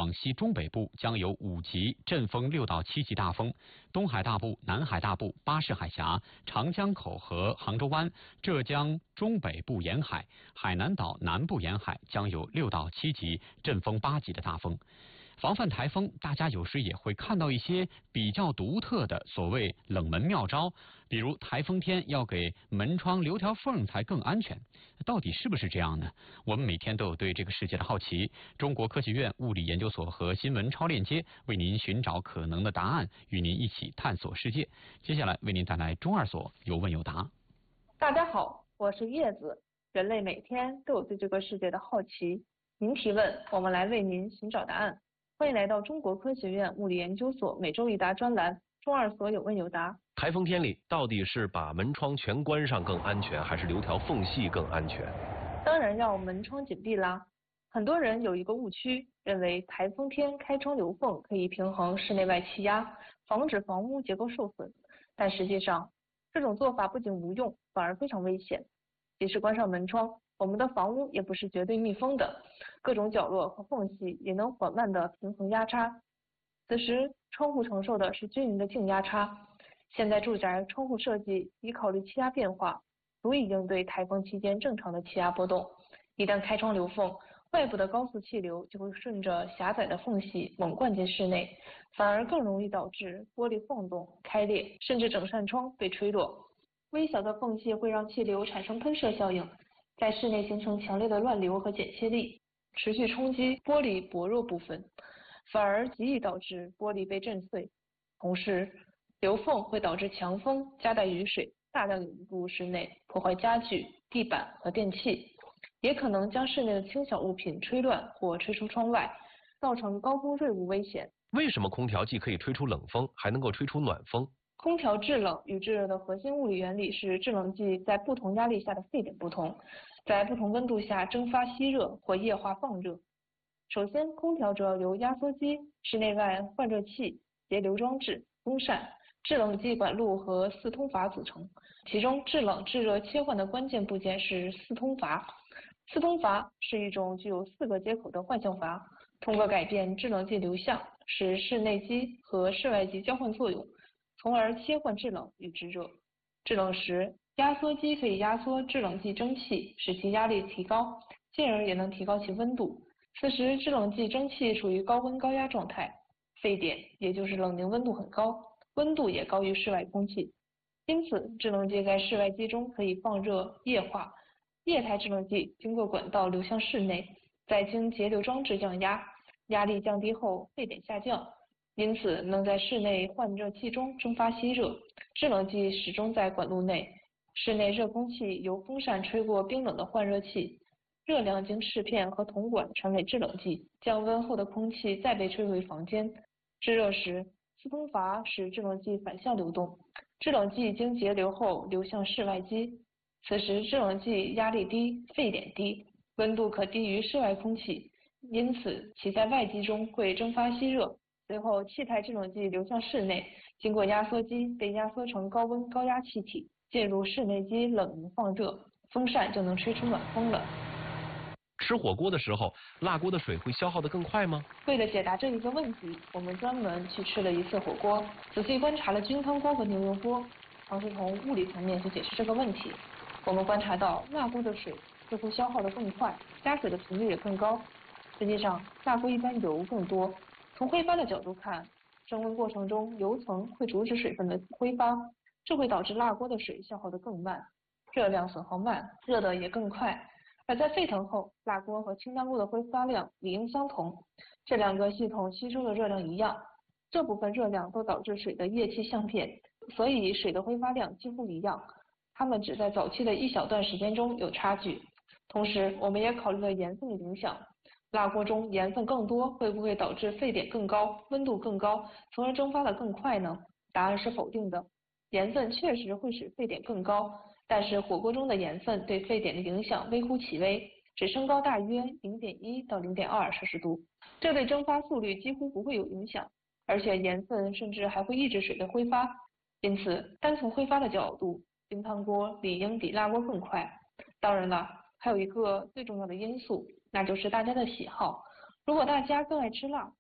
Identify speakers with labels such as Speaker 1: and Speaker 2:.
Speaker 1: 广西中北部将有5级阵风6到7级大风，东海大部、南海大部、巴士海峡、长江口和杭州湾、浙江中北部沿海、海南岛南部沿海将有6到7级阵风8级的大风。防范台风，大家有时也会看到一些比较独特的所谓冷门妙招，比如台风天要给门窗留条缝才更安全，到底是不是这样呢？我们每天都有对这个世界的好奇，中国科学院物理研究所和新闻超链接为您寻找可能的答案，与您一起探索世界。接下来为您带来中2所有问有答。
Speaker 2: 大家好，我是叶子。人类每天都有对这个世界的好奇，您提问，我们来为您寻找答案。欢迎来到中国科学院物理研究所每周一答专栏，中2所有问有答。
Speaker 3: 台风天里，到底是把门窗全关上更安全，还是留条缝隙更安全？
Speaker 2: 当然要门窗紧闭啦。很多人有一个误区，认为台风天开窗留缝可以平衡室内外气压，防止房屋结构受损。但实际上，这种做法不仅无用，反而非常危险。即使关上门窗，我们的房屋也不是绝对密封的，各种角落和缝隙也能缓慢地平衡压差。此时，窗户承受的是均匀的静压差。现在住宅窗户设计已考虑气压变化，足以应对台风期间正常的气压波动。一旦开窗留缝，外部的高速气流就会顺着狭窄的缝隙猛灌进室内，反而更容易导致玻璃晃动、开裂，甚至整扇窗被吹落。微小的缝隙会让气流产生喷射效应，在室内形成强烈的乱流和剪切力，持续冲击玻璃薄弱部分，反而极易导致玻璃被震碎。同时，留缝会导致强风夹带雨水大量涌入室内，破坏家具、地板和电器，也可能将室内的轻小物品吹乱或吹出窗外，造成高空坠物危险。
Speaker 3: 为什么空调既可以吹出冷风，还能够吹出暖风？
Speaker 2: 空调制冷与制热的核心物理原理是制冷剂在不同压力下的沸点不同，在不同温度下蒸发吸热或液化放热。首先，空调主要由压缩机、室内外换热器、节流装置、风扇、制冷剂管路和四通阀组成，其中制冷制热切换的关键部件是四通阀。四通阀是一种具有4个接口的换向阀，通过改变制冷剂流向，使室内机和室外机交换作用，从而切换制冷与制热。制冷时，压缩机可以压缩制冷剂蒸汽，使其压力提高，进而也能提高其温度。此时，制冷剂蒸汽处于高温高压状态，沸点也就是冷凝温度很高，温度也高于室外空气。因此，制冷剂在室外机中可以放热液化，液态制冷剂经过管道流向室内，再经节流装置降压，压力降低后沸点下降，因此能在室内换热器中蒸发吸热。制冷剂始终在管路内，室内热空气由风扇吹过冰冷的换热器，热量经试片和铜管传给制冷剂，降温后的空气再被吹回房间。制热时，四通阀使制冷剂反向流动，制冷剂经节流后流向室外机。此时制冷剂压力低，沸点低，温度可低于室外空气，因此其在外机中会蒸发吸热。随后气态制冷剂流向室内，经过压缩机被压缩成高温高压气体，进入室内机冷凝放热，风扇就能吹出暖风了。
Speaker 3: 吃火锅的时候，辣锅的水会消耗得更快吗？
Speaker 2: 为了解答这一个问题，我们专门去吃了一次火锅，仔细观察了菌汤锅和牛油锅，尝试从物理层面去解释这个问题。我们观察到辣锅的水似乎消耗得更快，加水的频率也更高。实际上，辣锅一般油更多。从挥发的角度看，升温过程中油层会阻止水分的挥发，这会导致辣锅的水消耗得更慢，热量损耗慢，热得也更快。而在沸腾后，辣锅和清汤锅的挥发量理应相同，这2个系统吸收的热量一样，这部分热量都导致水的液气相变，所以水的挥发量几乎一样。它们只在早期的一小段时间中有差距。同时，我们也考虑了盐分的影响，辣锅中盐分更多，会不会导致沸点更高、温度更高，从而蒸发得更快呢？答案是否定的。盐分确实会使沸点更高，但是火锅中的盐分对沸点的影响微乎其微，只升高大约 0.1 到 0.2 摄氏度，这对蒸发速率几乎不会有影响，而且盐分甚至还会抑制水的挥发。因此，单从挥发的角度，清汤锅理应比辣锅更快。当然了，还有一个最重要的因素，那就是大家的喜好。如果大家更爱吃辣，